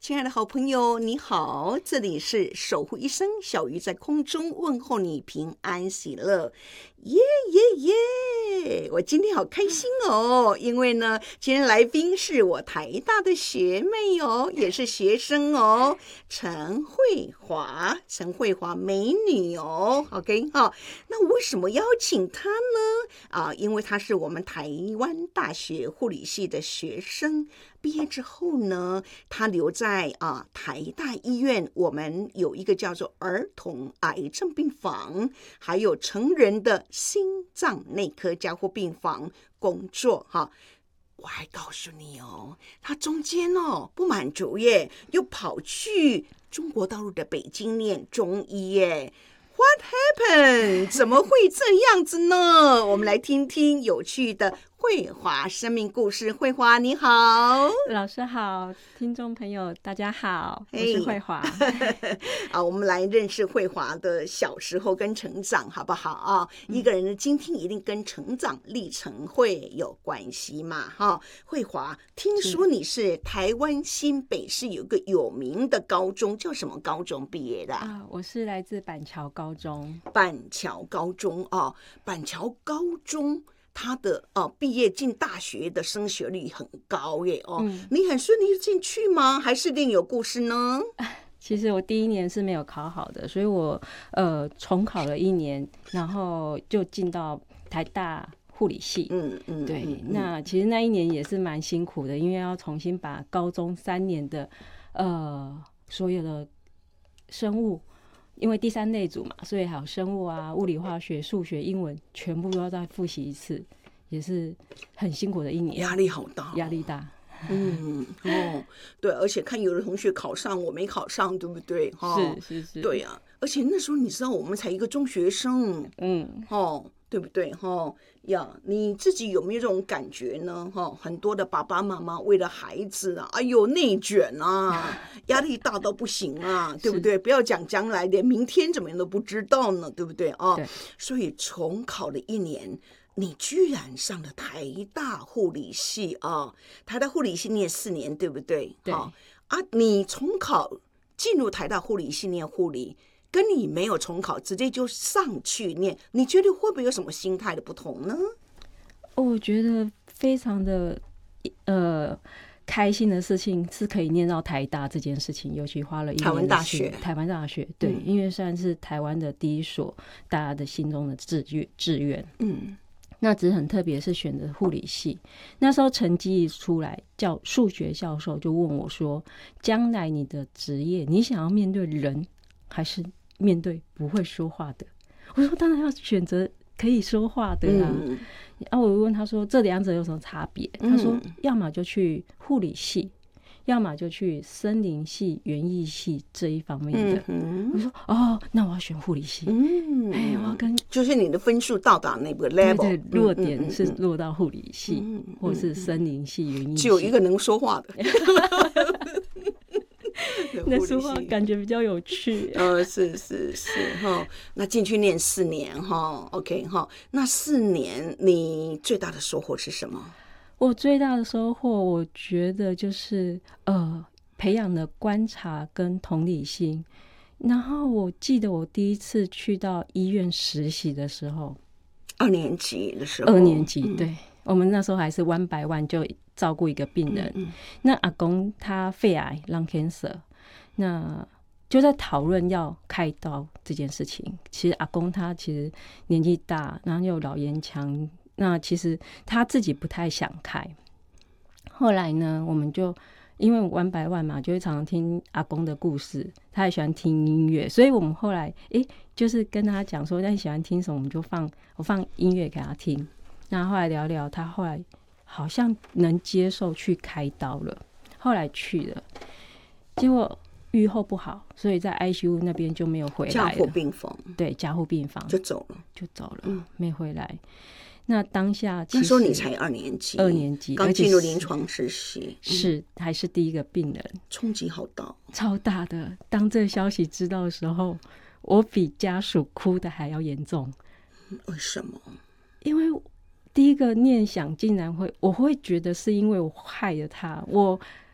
亲爱的好朋友，你好，这里是守护一生，小鱼在空中问候你平安喜乐，耶耶耶！我今天好开心哦，因为呢，今天来宾是我台大的学妹哦，也是学生哦，陈慧华，陈慧华美女哦 ，OK 哈、那我为什么邀请她呢？因为她是我们台湾大学护理系的学生。毕业之后呢，他留在台大医院，我们有一个叫做儿童癌症病房，还有成人的心脏内科加护病房工作哈。我还告诉你哦，他中间不满足耶，又跑去中国大陆的北京念中医耶。What happened？ 怎么会这样子呢？我们来听听有趣的慧华生命故事。慧华你好。 老师好，听众朋友大家好，我是慧华。 我们来认识慧华的小时候跟成长好不好啊？一个人的今天一定跟成长历程会有关系嘛哈。慧华，听说你是台湾新北市有一个有名的高中，叫什么高中毕业的我是来自板桥高中。 板桥高中板桥高中他的毕业进大学的升学率很高耶你很顺利进去吗？还是另有故事呢？ 其实我第一年是没有考好的，所以我重考了1年，然后就进到台大护理系。对，那其实那1年也是蛮辛苦的，因为要重新把高中3年的所有的生物。因为第3类组嘛，所以还有生物啊、物理、化学、数学、英文，全部都要再复习一次，也是很辛苦的1年， 压力好大， 压力大。 对，而且看有的同学考上，我没考上，对不对？ 是， 对啊，而且那时候你知道，我们才一个中学生，对不对？你自己有没有这种感觉呢？很多的爸爸妈妈为了孩子哎呦内卷压力大到不行对不对？不要讲将来，连明天怎么样都不知道呢，对不对对， 所以重考了1年，你居然上了台大护理系台大护理系念4年，对不对？ 对你重考进入台大护理系念护理，跟你没有重考直接就上去念，你觉得会不会有什么心态的不同呢？ 我觉得非常的开心的事情是可以念到台大这件事情，尤其花了1年的台湾大学， 台湾大学对，因为算是台湾的第一所大家的心中的志愿。那只是很特别是选择护理系，那时候成绩一出来，数学教授就问我说，将来你的职业你想要面对人还是面对不会说话的？我说当然要选择可以说话的我问他说这2者有什么差别？他说要么就去护理系，要么就去森林系、园艺系这一方面的。我说那我要选护理系。我要跟就是你的分数到达那个 level， 对，落点是落到护理系，或是森林系、园艺系， 只有一个能说话的。 那说话感觉比较有趣。 是那进去念4年OK 那4年你最大的收获是什么？ 我最大的收获，我觉得就是培养的观察跟同理心。然后我记得我第一次去到医院实习的时候 ，2年级的时候 ，2年级，对，我们那时候还是1 by 1就照顾一个病人。那阿公他肺癌 lung cancer， 那就在讨论要开刀这件事情。其实阿公他其实年纪大，然后又有老烟枪，那其实他自己不太想开。后来呢，我们就因为1 by 1嘛，就会常常听阿公的故事，他也喜欢听音乐，所以我们后来就是跟他讲说，那你喜欢听什么，我们就我放音乐给他听。那后来聊聊，他后来好像能接受去开刀了，后来去了，结果预后不好，所以在 ICU 那边就没有回来了。 加护病房， 对，加护病房就走了， 没回来。那当下那时候你才2年级 ，2年级刚进入临床实习， 还是第一个病人， 冲击好大， 超大的。当这个消息知道的时候，我比家属哭的还要严重。 为什么？ 因为第一个念想竟然我会觉得是因为我害了他，我